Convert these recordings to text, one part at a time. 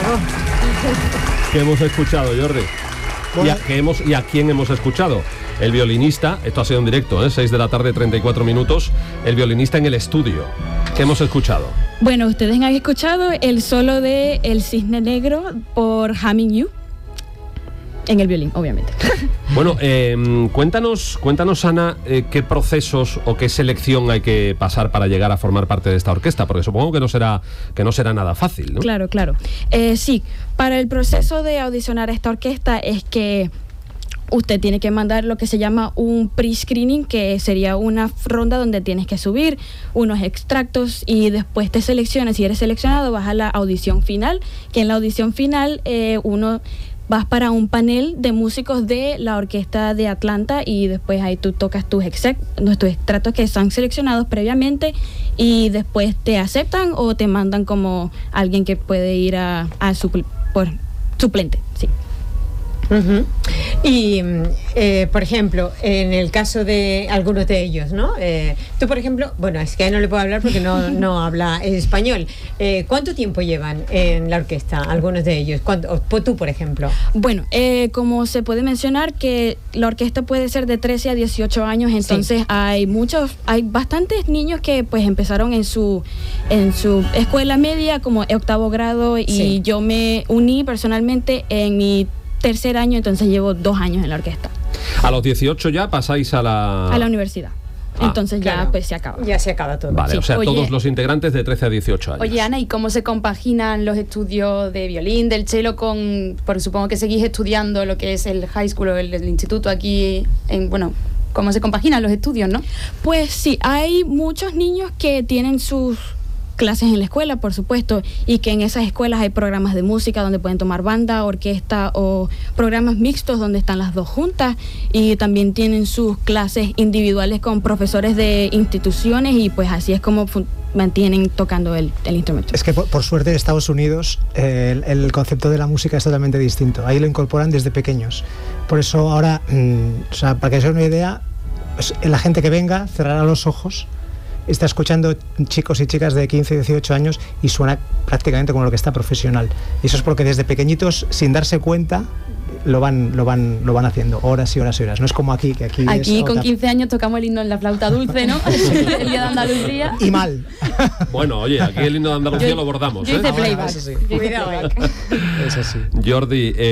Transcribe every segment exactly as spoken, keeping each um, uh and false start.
¿Qué hemos escuchado, Jordi? Bueno. ¿Y a, qué hemos, ¿Y a quién hemos escuchado? El violinista, esto ha sido en directo, ¿eh? seis de la tarde, treinta y cuatro minutos, el violinista en el estudio. ¿Qué hemos escuchado? Bueno, ustedes han escuchado el solo de El Cisne Negro por Humming You, en el violín, obviamente. Bueno, eh, cuéntanos, cuéntanos, Ana, eh, qué procesos o qué selección hay que pasar para llegar a formar parte de esta orquesta, porque supongo que no será, que no será nada fácil, ¿no? Claro, claro. Eh, sí, para el proceso de audicionar a esta orquesta es que usted tiene que mandar lo que se llama un pre-screening, que sería una ronda donde tienes que subir unos extractos y después te seleccionas. Si eres seleccionado, vas a la audición final, que en la audición final eh, uno vas para un panel de músicos de la orquesta de Atlanta y después ahí tú tocas tus, exec- tus extractos que están seleccionados previamente y después te aceptan o te mandan como alguien que puede ir a, a supl- por suplente, sí. Uh-huh. Y, eh, por ejemplo, en el caso de algunos de ellos, ¿no? Eh, tú, por ejemplo, bueno, es que no le puedo hablar porque no, no habla español. Eh, ¿Cuánto tiempo llevan en la orquesta algunos de ellos? ¿Cuánto, o tú, por ejemplo? Bueno, eh, como se puede mencionar que la orquesta puede ser de trece a dieciocho años, entonces sí. hay muchos, hay bastantes niños que pues empezaron en su, en su escuela media como octavo grado y sí. yo me uní personalmente en mi tercer año, entonces llevo dos años en la orquesta. A los dieciocho ya pasáis a la... A la universidad. Ah, entonces ya claro. pues se acaba. Ya se acaba todo. Vale, sí. o sea, Oye, todos los integrantes de trece a dieciocho años. Oye, Ana, ¿y cómo se compaginan los estudios de violín, del cello con... Porque supongo que seguís estudiando lo que es el high school o el, el instituto aquí en... Bueno, ¿cómo se compaginan los estudios, no? Pues sí, hay muchos niños que tienen sus clases en la escuela, por supuesto, y que en esas escuelas hay programas de música donde pueden tomar banda, orquesta o programas mixtos donde están las dos juntas, y también tienen sus clases individuales con profesores de instituciones y pues así es como fun- mantienen tocando el, el instrumento. Es que por, por suerte en Estados Unidos eh, el, el concepto de la música es totalmente distinto. Ahí lo incorporan desde pequeños. Por eso ahora, mmm, o sea, para que se den una idea, pues, la gente que venga cerrará los ojos, está escuchando chicos y chicas de quince y dieciocho años y suena prácticamente como lo que está profesional. Y eso es porque desde pequeñitos, sin darse cuenta, lo van, lo van, lo van haciendo horas y horas y horas. No es como aquí, que aquí Aquí es con otra... quince años tocamos el himno en la flauta dulce, ¿no? El día de Andalucía. Y mal. Bueno, oye, aquí el himno de Andalucía Yo- lo bordamos, yo ¿eh? hice playback. Eso sí. Yo hice Cuidado, playback. Eso sí. Jordi, eh,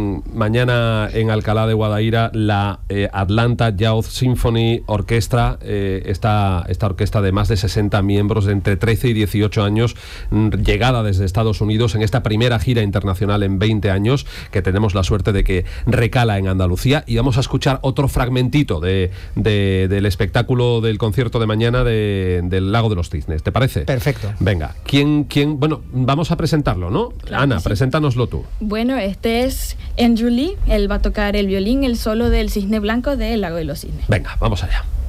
mañana en Alcalá de Guadaira la eh, Atlanta Youth Symphony Orchestra, eh, esta, esta orquesta de más de sesenta miembros de entre trece y dieciocho años, mm, llegada desde Estados Unidos en esta primera gira internacional en veinte años, que tenemos la suerte de que recala en Andalucía, y vamos a escuchar otro fragmentito de, de, del espectáculo del concierto de mañana de, del Lago de los Cisnes. ¿Te parece? Perfecto. Venga, ¿quién, quién? Bueno, vamos a presentarlo, ¿no? Claro Ana, que sí. preséntanoslo tú. Bueno, este es Andrew Lee, él va a tocar el violín, el solo del Cisne Blanco del Lago de los Cisnes. Venga, vamos allá.